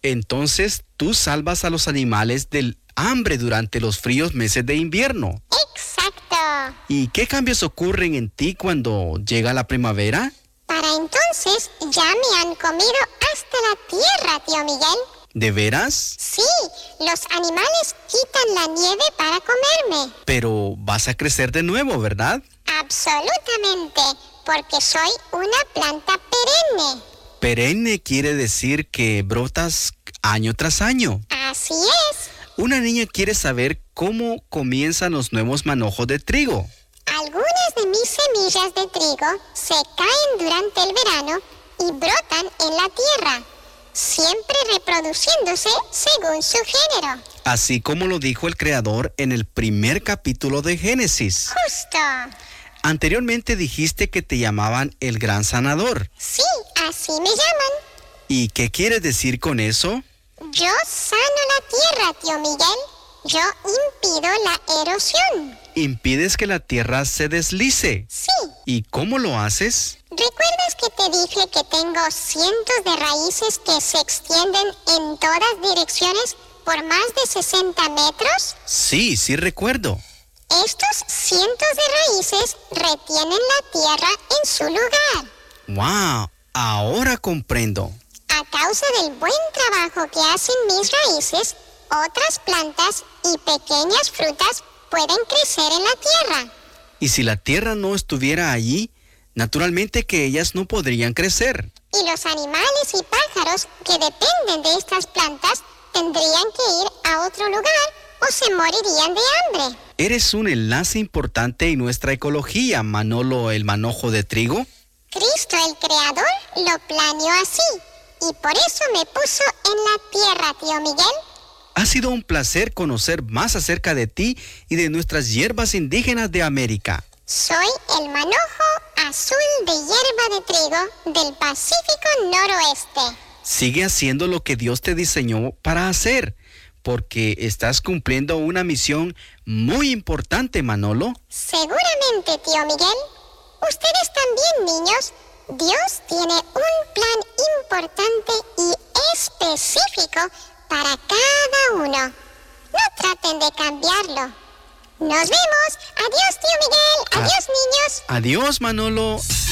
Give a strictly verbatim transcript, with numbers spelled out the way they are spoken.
Entonces, tú salvas a los animales del hambre durante los fríos meses de invierno. Exacto. ¿Y qué cambios ocurren en ti cuando llega la primavera? Para entonces ya me han comido hasta la tierra, tío Miguel. ¿De veras? Sí, los animales quitan la nieve para comerme. Pero vas a crecer de nuevo, ¿verdad? Absolutamente, porque soy una planta perenne. Perenne quiere decir que brotas año tras año. Así es. Una niña quiere saber cómo comienzan los nuevos manojos de trigo. Algunas de mis semillas de trigo se caen durante el verano y brotan en la tierra, siempre reproduciéndose según su género. Así como lo dijo el Creador en el primer capítulo de Génesis. Justo. Anteriormente dijiste que te llamaban el Gran Sanador. Sí, así me llaman. ¿Y qué quieres decir con eso? Yo sano la tierra, tío Miguel. Yo impido la erosión. ¿Impides que la tierra se deslice? Sí. ¿Y cómo lo haces? ¿Recuerdas que te dije que tengo cientos de raíces que se extienden en todas direcciones por más de sesenta metros? Sí, sí recuerdo. Estos cientos de raíces retienen la tierra en su lugar. ¡Wow! Ahora comprendo. A causa del buen trabajo que hacen mis raíces, otras plantas y pequeñas frutas pueden crecer en la tierra. Y si la tierra no estuviera allí, naturalmente que ellas no podrían crecer. Y los animales y pájaros que dependen de estas plantas tendrían que ir a otro lugar o se morirían de hambre. Eres un enlace importante en nuestra ecología, Manolo el manojo de trigo. Cristo el Creador lo planeó así y por eso me puso en la tierra, tío Miguel. Ha sido un placer conocer más acerca de ti y de nuestras hierbas indígenas de América. Soy el manojo azul de hierba de trigo del Pacífico Noroeste. Sigue haciendo lo que Dios te diseñó para hacer, porque estás cumpliendo una misión muy importante, Manolo. Seguramente, tío Miguel. Ustedes también, niños. Dios tiene un plan importante y específico para cada uno. No traten de cambiarlo. Nos vemos. Adiós, tío Miguel. Adiós, niños. Adiós, Manolo.